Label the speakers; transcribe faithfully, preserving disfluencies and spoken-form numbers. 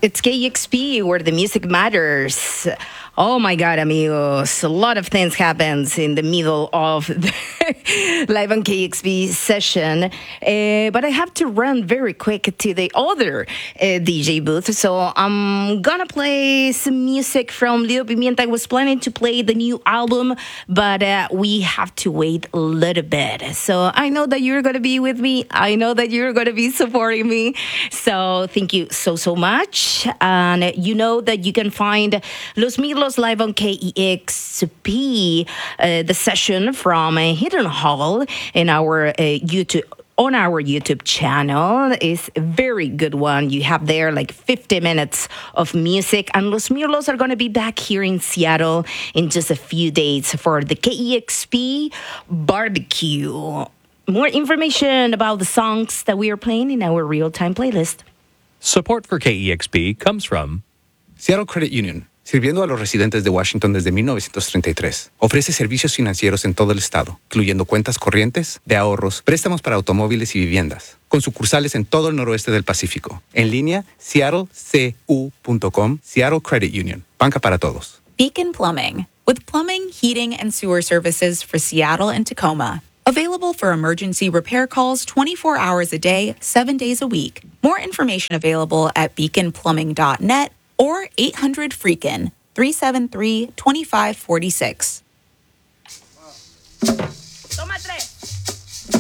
Speaker 1: It's K E X P, where the music matters. Oh my God, amigos. A lot of things happens in the middle of the Live on K E X P session. Uh, but I have to run very quick to the other uh, D J booth. So I'm gonna play some music from Leo Pimienta. I was planning to play the new album, but uh, we have to wait a little bit. So I know that you're gonna be with me. I know that you're gonna be supporting me. So thank you so, so much. And you know that you can find Los Milos live on K E X P, uh, the session from uh, Hidden Hall in our uh, YouTube. On our YouTube channel is a very good one. You have there like fifty minutes of music. And Los Mirlos are going to be back here in Seattle in just a few days for the K E X P barbecue. More information about the songs that we are playing in our real-time playlist.
Speaker 2: Support for K E X P comes from
Speaker 3: Seattle Credit Union, sirviendo a los residentes de Washington desde mil novecientos treinta y tres. Ofrece servicios financieros en todo el estado, incluyendo cuentas corrientes, de ahorros, préstamos para automóviles y viviendas, con sucursales en todo el noroeste del Pacífico. En línea, seattle c u punto com, Seattle Credit Union, banca para todos.
Speaker 4: Beacon Plumbing, with plumbing, heating, and sewer services for Seattle and Tacoma. Available for emergency repair calls twenty-four hours a day, seven days a week. More information available at beacon plumbing dot net or eight hundred freakin, three seven three, two five four six.
Speaker 1: Toma tres.